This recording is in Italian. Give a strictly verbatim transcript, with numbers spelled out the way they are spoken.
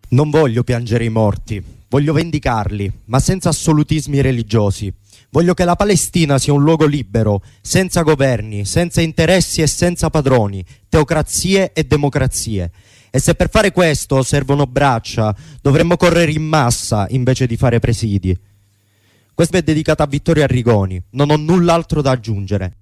Non voglio piangere i morti, voglio vendicarli, ma senza assolutismi religiosi. Voglio che la Palestina sia un luogo libero, senza governi, senza interessi e senza padroni, teocrazie e democrazie. E se per fare questo servono braccia, dovremmo correre in massa invece di fare presidi. Questo è dedicato a Vittorio Arrigoni, non ho null'altro da aggiungere.